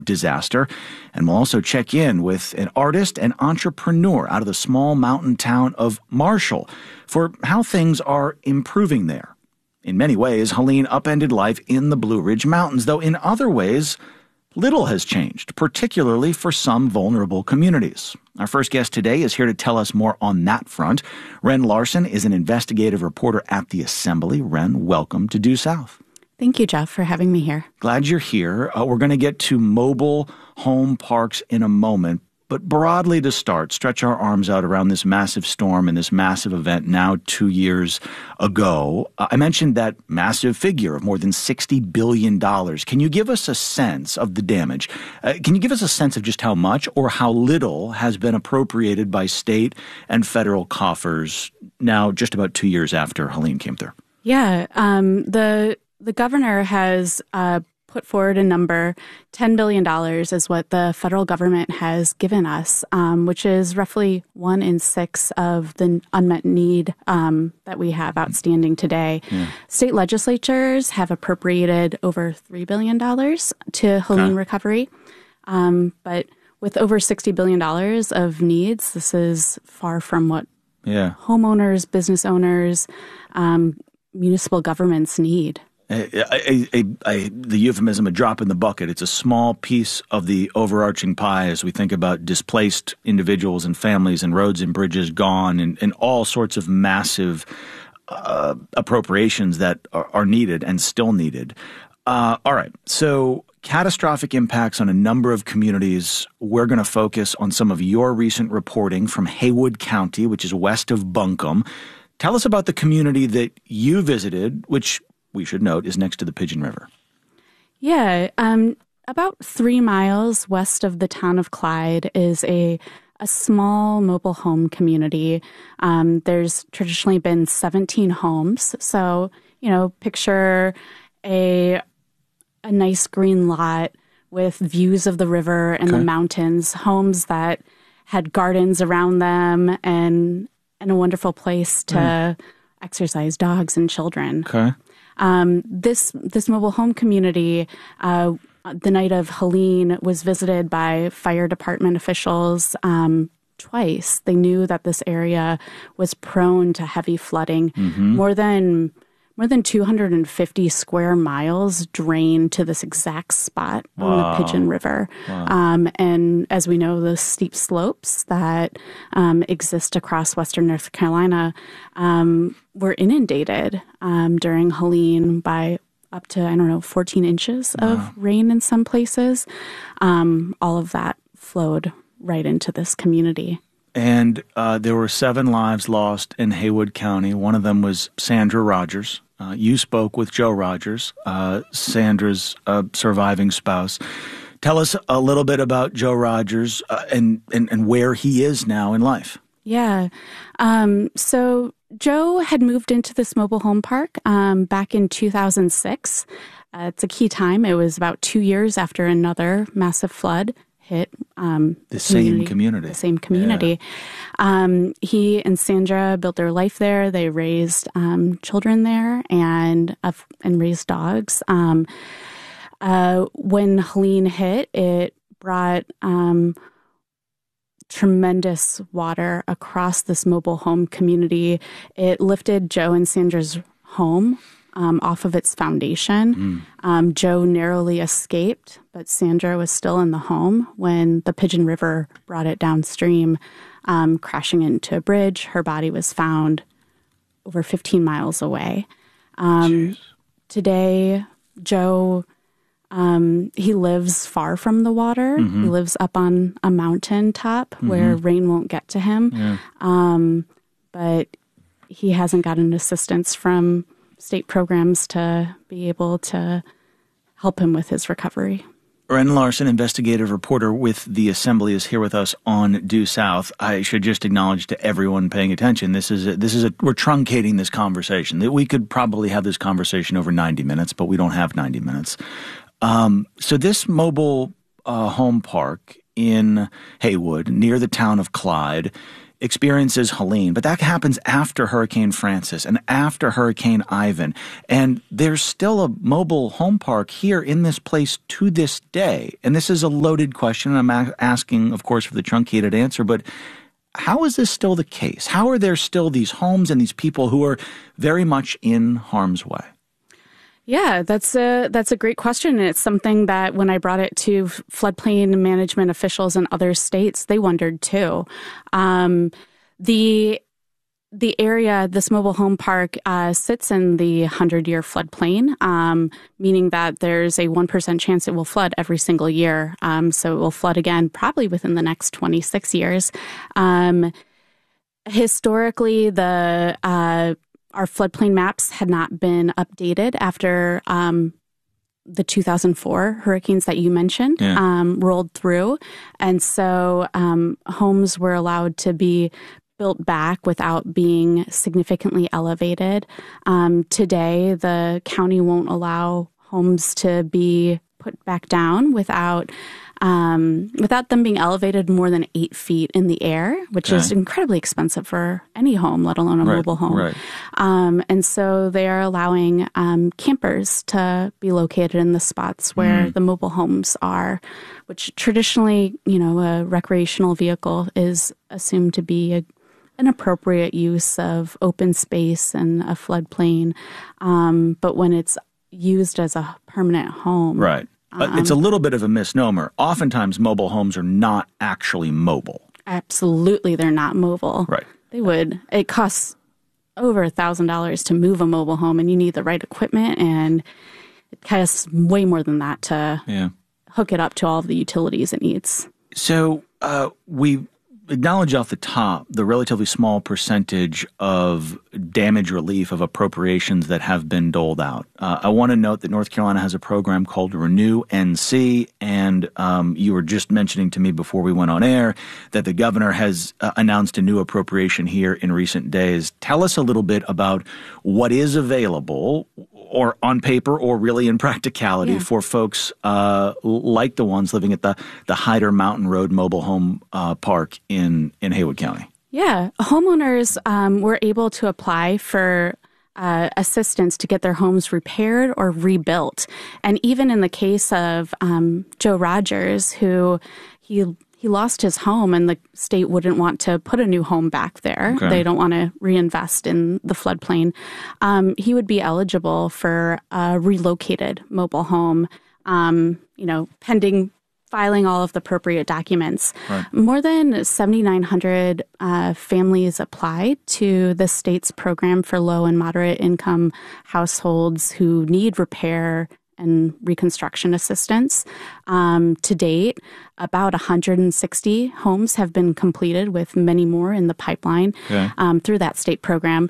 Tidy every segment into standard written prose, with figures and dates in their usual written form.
disaster. And we'll also check in with an artist and entrepreneur out of the small mountain town of Marshall for how things are improving there. In many ways, Helene upended life in the Blue Ridge Mountains, though in other ways, little has changed, particularly for some vulnerable communities. Our first guest today is here to tell us more on that front. Ren Larson is an investigative reporter at The Assembly. Ren, welcome to Due South. Thank you, Jeff, for having me here. Glad you're here. We're going to get to mobile home parks in a moment. But broadly to start, stretch our arms out around this massive storm and this massive event now 2 years ago. I mentioned that massive figure of more than $60 billion. Can you give us a sense of the damage? Can you give us a sense of just how much or how little has been appropriated by state and federal coffers now just about 2 years after Helene came through? Yeah, the governor has put forward a number. $10 billion is what the federal government has given us, which is roughly 1 in 6 of the unmet need that we have outstanding today. Yeah. State legislatures have appropriated over $3 billion to Helene recovery. But with over $60 billion of needs, this is far from what homeowners, business owners, municipal governments need. The euphemism, a drop in the bucket. It's a small piece of the overarching pie as we think about displaced individuals and families and roads and bridges gone and all sorts of massive appropriations that are needed and still needed. All right. So catastrophic impacts on a number of communities. We're going to focus on some of your recent reporting from Haywood County, which is west of Buncombe. Tell us about the community that you visited, which we should note is next to the Pigeon River. Yeah, about 3 miles west of the town of Clyde is a small mobile home community. There's traditionally been 17 homes. So, picture a nice green lot with views of the river and the mountains, homes that had gardens around them and a wonderful place to exercise dogs and children. Okay. This mobile home community, the night of Helene, was visited by fire department officials twice. They knew that this area was prone to heavy flooding. Mm-hmm. More than 250 square miles drained to this exact spot on the Pigeon River. Wow. And as we know, the steep slopes that exist across western North Carolina were inundated during Helene by up to, 14 inches of rain in some places. All of that flowed right into this community. And there were 7 lives lost in Haywood County. One of them was Sandra Rogers. You spoke with Joe Rogers, Sandra's surviving spouse. Tell us a little bit about Joe Rogers and where he is now in life. Yeah. So Joe had moved into this mobile home park back in 2006. It's a key time. It was about 2 years after another massive flood hit the same community. Yeah. He and Sandra built their life there. They raised children there and raised dogs. When Helene hit, it brought tremendous water across this mobile home community. It lifted Joe and Sandra's home off of its foundation. Joe narrowly escaped, but Sandra was still in the home when the Pigeon River brought it downstream, crashing into a bridge. Her body was found over 15 miles away. Today, Joe, he lives far from the water. Mm-hmm. He lives up on a mountain top where rain won't get to him. Yeah. But he hasn't gotten assistance from state programs to be able to help him with his recovery. Ren Larson, investigative reporter with The Assembly, is here with us on Due South. I should just acknowledge to everyone paying attention, we're truncating this conversation. We could probably have this conversation over 90 minutes, but we don't have 90 minutes. So this mobile home park in Haywood, near the town of Clyde, experiences Helene, but that happens after Hurricane Francis and after Hurricane Ivan. And there's still a mobile home park here in this place to this day. And this is a loaded question. I'm asking, of course, for the truncated answer, but how is this still the case? How are there still these homes and these people who are very much in harm's way? Yeah, that's a great question. And it's something that when I brought it to floodplain management officials in other states, they wondered too. The area, this mobile home park, sits in the 100-year floodplain, meaning that there's a 1% chance it will flood every single year. So it will flood again probably within the next 26 years. Historically, our floodplain maps had not been updated after the 2004 hurricanes that you mentioned rolled through. And so homes were allowed to be built back without being significantly elevated. Today, the county won't allow homes to be put back down without them being elevated more than 8 feet in the air, which is incredibly expensive for any home, let alone a mobile home. Right. And so they are allowing campers to be located in the spots where the mobile homes are, which traditionally, a recreational vehicle is assumed to be an appropriate use of open space and a floodplain. But when it's used as a permanent home. Right. It's a little bit of a misnomer. Oftentimes, mobile homes are not actually mobile. Absolutely, they're not mobile. Right. It costs over $1,000 to move a mobile home, and you need the right equipment, and it costs way more than that to hook it up to all of the utilities it needs. So we acknowledge off the top the relatively small percentage of damage relief of appropriations that have been doled out. I want to note that North Carolina has a program called Renew NC, and you were just mentioning to me before we went on air that the governor has announced a new appropriation here in recent days. Tell us a little bit about what is available, or on paper or really in practicality, for folks like the ones living at the Hyder Mountain Road Mobile Home Park in Haywood County. Yeah. Homeowners were able to apply for assistance to get their homes repaired or rebuilt. And even in the case of Joe Rogers, who he lost his home and the state wouldn't want to put a new home back there. Okay. They don't want to reinvest in the floodplain. He would be eligible for a relocated mobile home, pending filing all of the appropriate documents. Right. More than 7,900 families applied to the state's program for low and moderate income households who need repair and reconstruction assistance. To date, about 160 homes have been completed, with many more in the pipeline through that state program.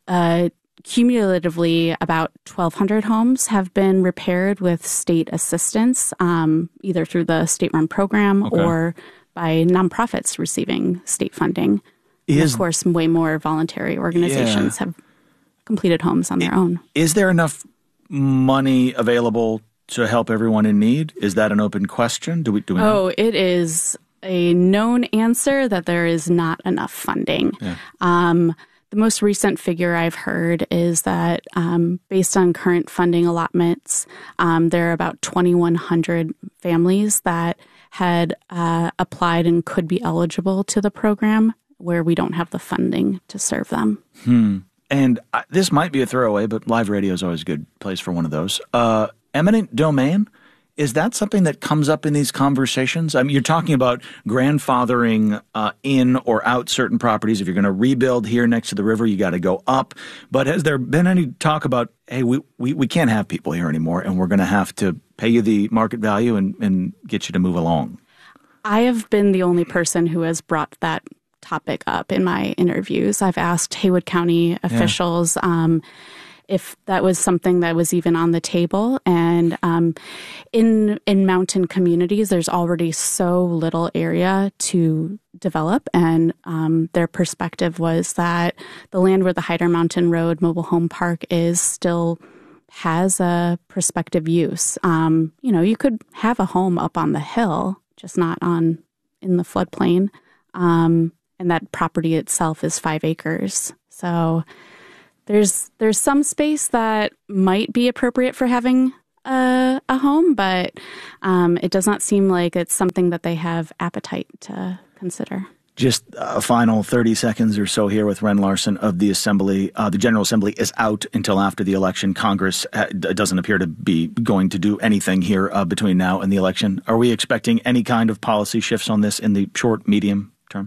Cumulatively, about 1,200 homes have been repaired with state assistance, either through the state-run program or by nonprofits receiving state funding. And of course, way more voluntary organizations have completed homes on their own. Is there enough money available to help everyone in need? Is that an open question? Do we know? Oh, it is a known answer that there is not enough funding. Yeah. The most recent figure I've heard is that based on current funding allotments, there are about 2,100 families that had applied and could be eligible to the program where we don't have the funding to serve them. And this might be a throwaway, but live radio is always a good place for one of those. Eminent domain, is that something that comes up in these conversations? I mean, you're talking about grandfathering in or out certain properties. If you're going to rebuild here next to the river, you got to go up. But has there been any talk about, hey, we can't have people here anymore, and we're going to have to pay you the market value and get you to move along? I have been the only person who has brought that topic up in my interviews. I've asked Haywood County officials if that was something that was even on the table. And in mountain communities, there's already so little area to develop. And their perspective was that the land where the Hyder Mountain Road Mobile Home Park is still has a prospective use. You could have a home up on the hill, just not in the floodplain. that property itself is 5 acres. So there's some space that might be appropriate for having a home, but it does not seem like it's something that they have appetite to consider. Just a final 30 seconds or so here with Ren Larson of the Assembly. The General Assembly is out until after the election. Congress doesn't appear to be going to do anything here between now and the election. Are we expecting any kind of policy shifts on this in the short, medium term?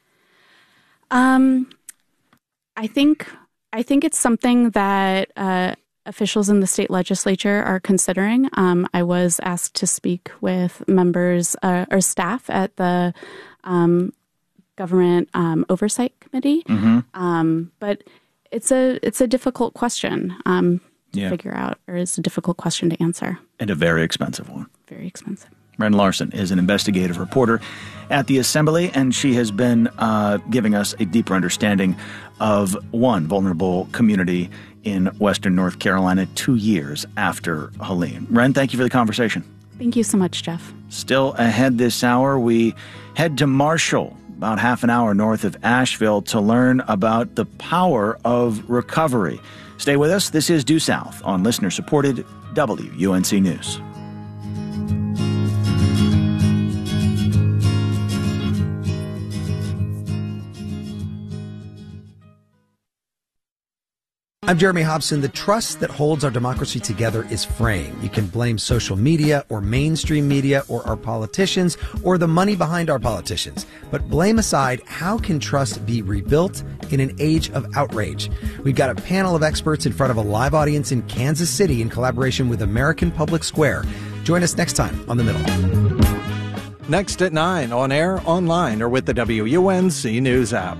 I think it's something that officials in the state legislature are considering. I was asked to speak with members or staff at the Government Oversight Committee, but it's a difficult question to figure out, or it's a difficult question to answer, and a very expensive one. Very expensive. Ren Larson is an investigative reporter at the Assembly, and she has been giving us a deeper understanding of one vulnerable community in Western North Carolina 2 years after Helene. Ren, thank you for the conversation. Thank you so much, Jeff. Still ahead this hour, we head to Marshall, about half an hour north of Asheville, to learn about the power of recovery. Stay with us. This is Due South on listener-supported WUNC News. I'm Jeremy Hobson. The trust that holds our democracy together is fraying. You can blame social media or mainstream media or our politicians or the money behind our politicians. But blame aside, how can trust be rebuilt in an age of outrage? We've got a panel of experts in front of a live audience in Kansas City in collaboration with American Public Square. Join us next time on The Middle. Next at 9, on air, online, or with the WUNC News app.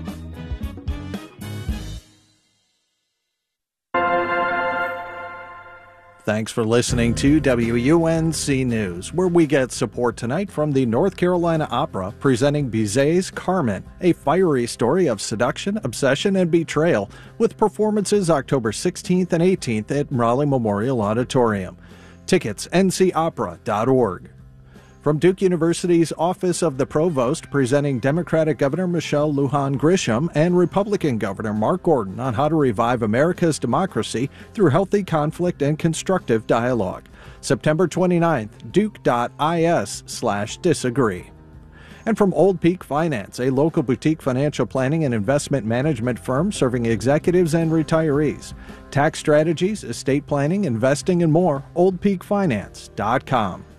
Thanks for listening to WUNC News, where we get support tonight from the North Carolina Opera presenting Bizet's Carmen, a fiery story of seduction, obsession, and betrayal, with performances October 16th and 18th at Raleigh Memorial Auditorium. Tickets, ncopera.org. From Duke University's Office of the Provost presenting Democratic Governor Michelle Lujan Grisham and Republican Governor Mark Gordon on how to revive America's democracy through healthy conflict and constructive dialogue. September 29th, duke.is/disagree. And from Old Peak Finance, a local boutique financial planning and investment management firm serving executives and retirees. Tax strategies, estate planning, investing, and more, oldpeakfinance.com.